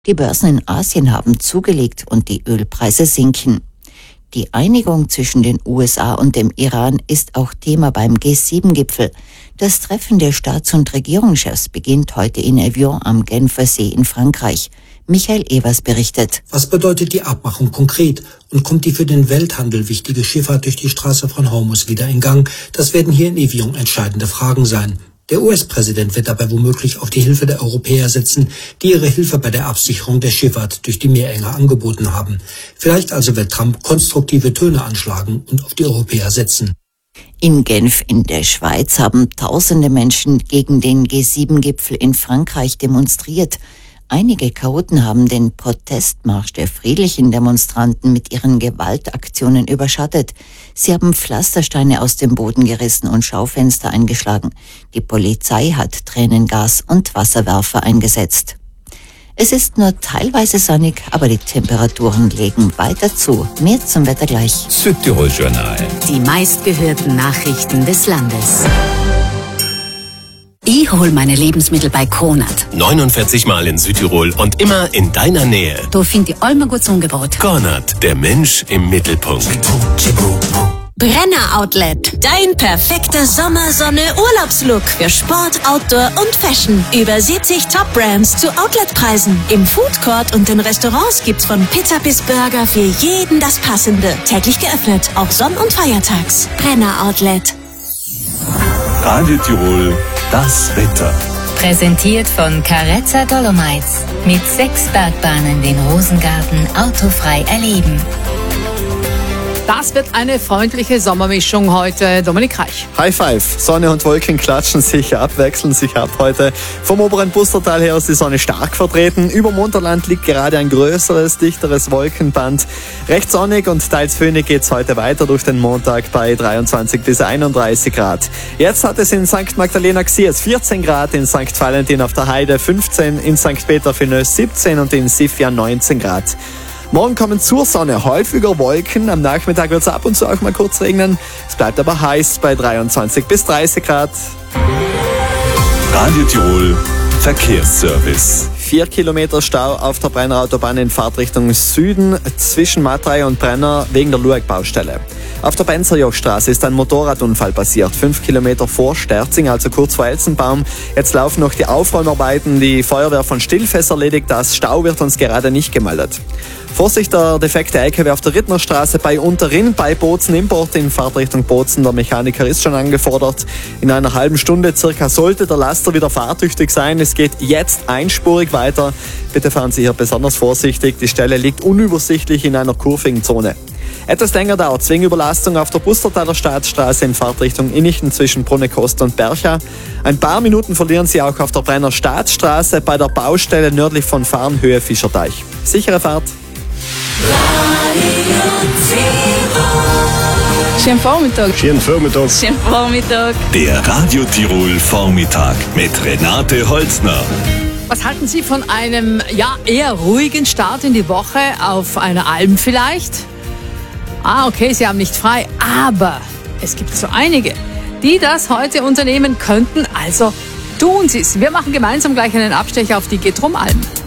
Die Börsen in Asien haben zugelegt und die Ölpreise sinken. Die Einigung zwischen den USA und dem Iran ist auch Thema beim G7-Gipfel. Das Treffen der Staats- und Regierungschefs beginnt heute in Evian am Genfersee in Frankreich. Michael Evers berichtet. Was bedeutet die Abmachung konkret und kommt die für den Welthandel wichtige Schifffahrt durch die Straße von Hormuz wieder in Gang? Das werden hier in Evian entscheidende Fragen sein. Der US-Präsident wird dabei womöglich auf die Hilfe der Europäer setzen, die ihre Hilfe bei der Absicherung der Schifffahrt durch die Meerenge angeboten haben. Vielleicht also wird Trump konstruktive Töne anschlagen und auf die Europäer setzen. In Genf in der Schweiz haben tausende Menschen gegen den G7-Gipfel in Frankreich demonstriert. Einige Chaoten haben den Protestmarsch der friedlichen Demonstranten mit ihren Gewaltaktionen überschattet. Sie haben Pflastersteine aus dem Boden gerissen und Schaufenster eingeschlagen. Die Polizei hat Tränengas und Wasserwerfer eingesetzt. Es ist nur teilweise sonnig, aber die Temperaturen legen weiter zu. Mehr zum Wetter gleich. Südtirol-Journal. Die meistgehörten Nachrichten des Landes. Ich hol meine Lebensmittel bei Kronert. 49 Mal in Südtirol und immer in deiner Nähe. Da finde ich allem ein gutes Angebot. Kronert, der Mensch im Mittelpunkt. Brenner Outlet. Dein perfekter Sommersonne-Urlaubslook für Sport, Outdoor und Fashion. Über 70 Top-Brands zu Outletpreisen. Im Foodcourt und in Restaurants gibt's von Pizza bis Burger für jeden das Passende. Täglich geöffnet, auch Sonn- und Feiertags. Brenner Outlet. Radio Tirol, das Wetter. Präsentiert von Carezza Dolomites. Mit 6 Bergbahnen den Rosengarten autofrei erleben. Das wird eine freundliche Sommermischung heute. Dominik Reich. High Five. Sonne und Wolken klatschen sich ab, wechseln sich ab heute. Vom oberen Pustertal her ist die Sonne stark vertreten. Über Munterland liegt gerade ein größeres, dichteres Wolkenband. Recht sonnig und teils föhnig geht's heute weiter durch den Montag bei 23 bis 31 Grad. Jetzt hat es in St. Magdalena Xiers 14 Grad, in St. Valentin auf der Heide 15, in St. Peter-Finnös 17 und in Sifia 19 Grad. Morgen kommen zur Sonne häufiger Wolken. Am Nachmittag wird es ab und zu auch mal kurz regnen. Es bleibt aber heiß bei 23 bis 30 Grad. Radio Tirol, Verkehrsservice. 4 Kilometer Stau auf der Brenner Autobahn in Fahrtrichtung Süden zwischen Matrei und Brenner wegen der Lueck-Baustelle. Auf der Benzerjochstraße ist ein Motorradunfall passiert, 5 Kilometer vor Sterzing, also kurz vor Elsenbaum. Jetzt laufen noch die Aufräumarbeiten, die Feuerwehr von Stillfest erledigt. Das Stau wird uns gerade nicht gemeldet. Vorsicht, der defekte LKW auf der Rittnerstraße bei Unterrinn, bei Bozen Import in Fahrtrichtung Bozen. Der Mechaniker ist schon angefordert. In einer halben Stunde circa sollte der Laster wieder fahrtüchtig sein. Es geht jetzt einspurig weiter. Bitte fahren Sie hier besonders vorsichtig. Die Stelle liegt unübersichtlich in einer kurvigen Zone. Etwas länger dauert Zwingüberlastung auf der Pustertaler Staatsstraße in Fahrtrichtung Innichten zwischen Brunnekost und Bercha. Ein paar Minuten verlieren Sie auch auf der Brenner Staatsstraße bei der Baustelle nördlich von Farn, Höhe Fischerteich. Sichere Fahrt. Schönen Vormittag. Schönen Vormittag. Schönen Vormittag. Der Radio Tirol Vormittag mit Renate Holzner. Was halten Sie von einem eher ruhigen Start in die Woche auf einer Alm vielleicht? Okay, Sie haben nicht frei, aber es gibt so einige, die das heute unternehmen könnten, also tun Sie es. Wir machen gemeinsam gleich einen Abstecher auf die Getrum-Alm.